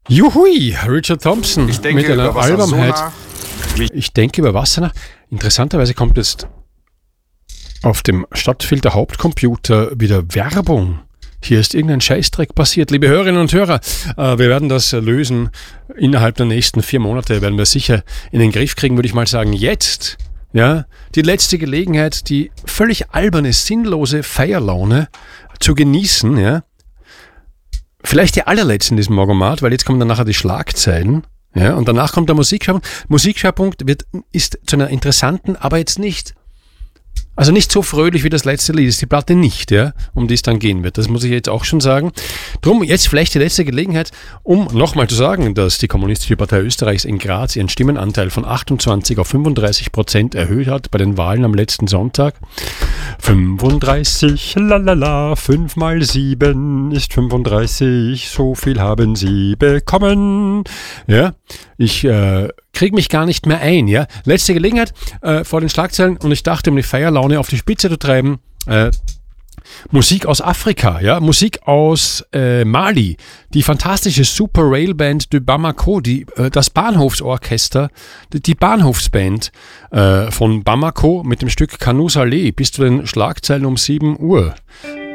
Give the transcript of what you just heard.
Juhui, Richard Thompson Ich denke mit einer über Wasser so Albumheit. nach. Ich denke über Wasser nach. Interessanterweise kommt jetzt auf dem Stadtfilter Hauptcomputer wieder Werbung. Hier ist irgendein Scheißdreck passiert. Liebe Hörerinnen und Hörer, wir werden das lösen. Innerhalb der nächsten 4 Monate werden wir sicher in den Griff kriegen, würde ich mal sagen. Jetzt, ja, die letzte Gelegenheit, die völlig alberne, sinnlose Feierlaune zu genießen, ja. Vielleicht die allerletzte in diesem Morgomat, weil jetzt kommen dann nachher die Schlagzeilen. Ja, und danach kommt der Musikschwerpunkt. Musikschwerpunkt ist zu einer interessanten, aber jetzt nicht so fröhlich wie das letzte Lied ist die Platte nicht, ja, um die es dann gehen wird. Das muss ich jetzt auch schon sagen. Drum jetzt vielleicht die letzte Gelegenheit, um nochmal zu sagen, dass die Kommunistische Partei Österreichs in Graz ihren Stimmenanteil von 28 auf 35% erhöht hat bei den Wahlen am letzten Sonntag. 35, lalala, 5 mal 7 ist 35, so viel haben sie bekommen. Ja, ich kriege mich gar nicht mehr ein, ja. Letzte Gelegenheit vor den Schlagzeilen und ich dachte, um die Feierlaune auf die Spitze zu treiben, Musik aus Afrika, ja, Musik aus Mali, die fantastische Super Rail Band de Bamako, das Bahnhofsorchester, die Bahnhofsband von Bamako mit dem Stück Canousalé bis zu den Schlagzeilen um 7 Uhr.